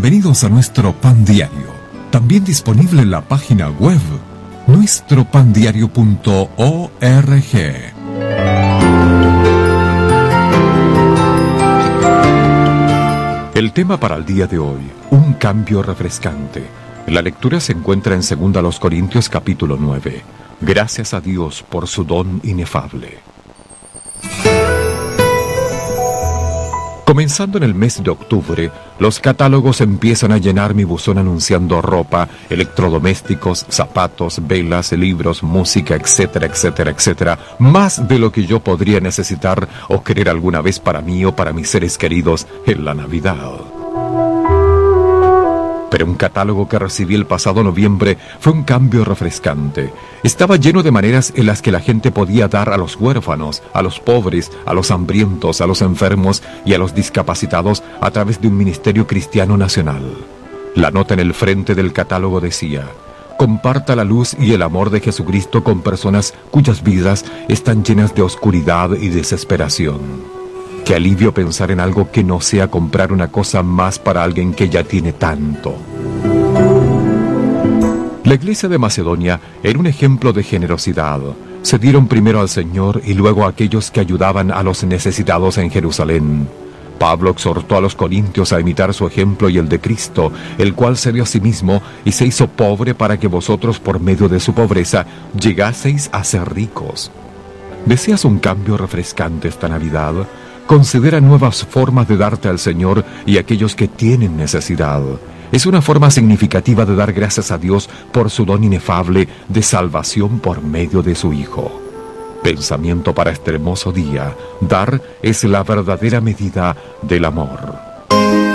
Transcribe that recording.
Bienvenidos a nuestro Pan Diario, también disponible en la página web nuestropandiario.org. El tema para el día de hoy, un cambio refrescante. La lectura se encuentra en 2 Corintios capítulo 9. Gracias a Dios por su don inefable. Comenzando en el mes de octubre, los catálogos empiezan a llenar mi buzón anunciando ropa, electrodomésticos, zapatos, velas, libros, música, etcétera, etcétera, etcétera, más de lo que yo podría necesitar o querer alguna vez para mí o para mis seres queridos en la Navidad. Pero un catálogo que recibí el pasado noviembre fue un cambio refrescante. Estaba lleno de maneras en las que la gente podía dar a los huérfanos, a los pobres, a los hambrientos, a los enfermos y a los discapacitados a través de un ministerio cristiano nacional. La nota en el frente del catálogo decía: comparta la luz y el amor de Jesucristo con personas cuyas vidas están llenas de oscuridad y desesperación. Qué alivio pensar en algo que no sea comprar una cosa más para alguien que ya tiene tanto. La iglesia de Macedonia era un ejemplo de generosidad. Se dieron primero al Señor y luego a aquellos que ayudaban a los necesitados en Jerusalén. Pablo exhortó a los corintios a imitar su ejemplo y el de Cristo, el cual se dio a sí mismo y se hizo pobre para que vosotros por medio de su pobreza llegaseis a ser ricos. ¿Deseas un cambio refrescante esta Navidad? Considera nuevas formas de darte al Señor y a aquellos que tienen necesidad. Es una forma significativa de dar gracias a Dios por su don inefable de salvación por medio de su Hijo. Pensamiento para este hermoso día: dar es la verdadera medida del amor.